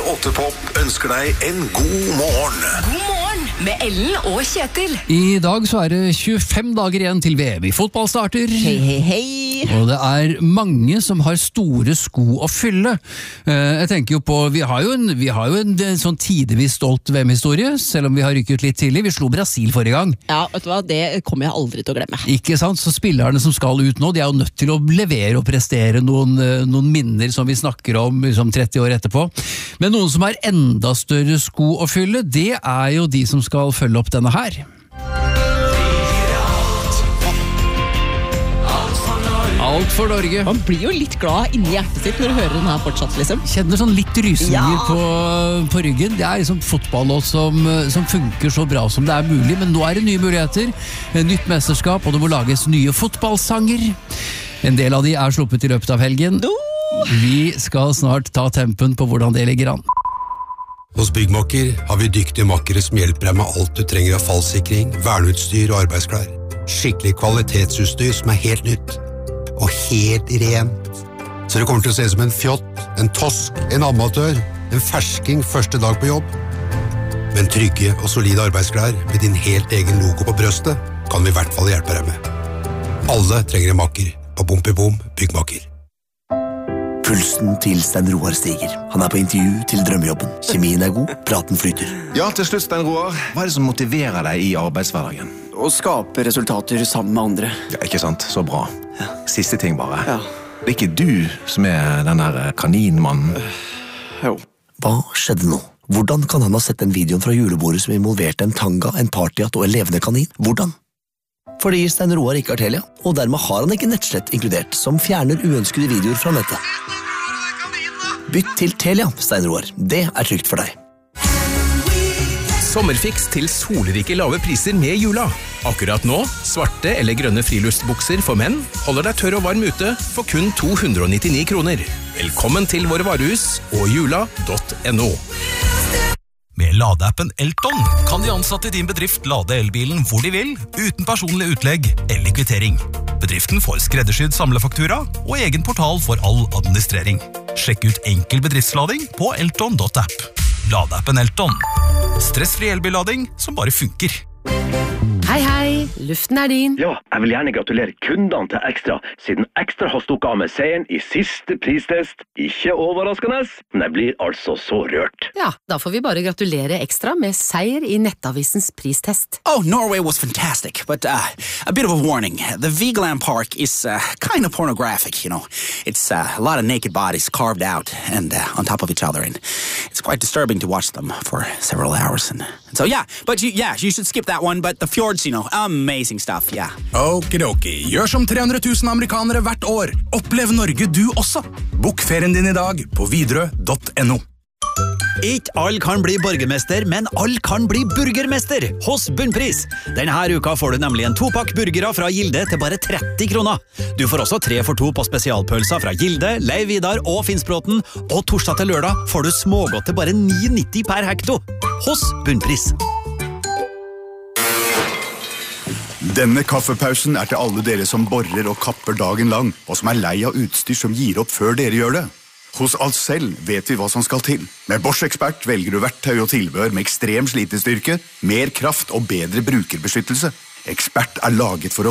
8-pop ønsker deg en god morgen. God morgen med Ellen og Kjetil. I dag så det 25 dager igjen til VM i fotball starter. Hei, hei, hei. Og det mange som har store sko å fylle. Jeg tenker jo på, vi har jo en sånn tidvis stolt VM-historie, selv om vi har rykket litt tidlig. Vi slo Brasil forrige gang. Ja, vet du hva, det kommer jeg aldri til å glemme. Ikke sant? Så spillerne som skal ut nå, de jo nødt til å levere og prestere noen minner som vi snakker om liksom 30 år etterpå. Men noen som har enda større sko å fylle, det jo de som skal følge opp denne her. Alt for Norge. Man blir jo litt glad inni hjertet sitt når du hører den her fortsatt, liksom. Kjenner sånn litt rysninger på ryggen. Det liksom fotballåt som funker så bra som det mulig, men nå det nye muligheter, nytt mesterskap, og det må lages nye fotballsanger. En del av de sluppet i løpet av helgen. Vi skal snart ta tempen på hvordan det ligger an. Hos Byggmakker har vi dyktige makkere som hjelper deg med alt du trenger av fallsikring, verneutstyr og arbeidsklær. Skikkelig kvalitetsutstyr som helt nytt. Og helt rent. Så det kommer til å se som en fjott, en tosk, en amatør, en fersking første dag på jobb. Men trygge og solide arbeidsklær med din helt egen logo på brøstet kan vi i hvert fall hjelpe deg med. Alle trenger en makker på Bompibom Byggmakker. Pulsen til Stein Roar stiger. Han på intervju til drømmejobben. Kjemien god, praten flyter. Ja, til slutt, Stein Roar. Hva det som motiverer deg i arbeidshverdagen? Å skape resultater sammen med andre. Ja, ikke sant? Så bra. Ja. Siste ting bare. Ja. Det ikke du som den der kaninmannen? Jo. Hva skjedde nå? Hvordan kan han ha sett den videoen fra julebordet som involverte en tanga, en partyhatt og en levende kanin? Hvordan? Fordi Stein Roar ikke har Telia, og dermed har han ikke nettslett inkludert, som fjerner uønskede videoer fra nettet. Bytt til Telia, Stein Roar. Det trygt for deg. Sommerfiks til solrike lave priser med jula. Akkurat nå, svarte eller grønne friluftsbukser for menn holder deg tørr og varm ute for kun 299 kroner. Velkommen til våre varehus og jula.no. Med ladeappen Elton kan de ansatte i din bedrift lade elbilen hvor de vil, uten personlig utlegg eller kvittering. Bedriften får skreddersydd samlefaktura og egen portal for all administrering. Sjekk ut enkel bedriftslading på elton.app. Ladeappen Elton. Stressfri elbillading som bare funker. Hei, hei. Luften din. Ja, jeg vil gjerne gratulere kundene til Extra, siden Extra har stukket av med seieren i siste pristest. Ikke overraskende, men jeg blir altså så rørt. Ja, da får vi bare gratulere Extra med seier i Nettavisens pristest. Oh, Norway was fantastic, but a bit of a warning. The Vigeland Park is kind of pornographic, you know. It's a lot of naked bodies carved out and on top of each other, and it's quite disturbing to watch them for several hours. And so, yeah, but you should skip that one, but the fjords, you know, amazing stuff, yeah. Okidoki, gjør som 300 000 amerikanere hvert år. Opplev Norge du også. Bok ferien din i dag på Widerøe.no. Ikke alle kan bli borgermester, men alle kan bli burgermester hos Bunnpris. Denne uka får du nemlig en 2-pakk burgere fra Gilde til bare 30 kroner. Du får også 3 for 2 på spesialpølser fra Gilde, Leiv Vidar og Finnsbråten, og torsdag til lørdag får du smågodt til bare 9,90 per hekto hos Bunnpris. Denne kaffepausen til alle dere som borer og kapper dagen lang, og som lei av utstyr som gir opp før dere gjør det. Hos Ahlsell vet vi hva som skal til. Med Bosch Expert velger du verktøy og tilbehør med ekstrem slitestyrke, mer kraft og bedre brukerbeskyttelse. Expert laget for å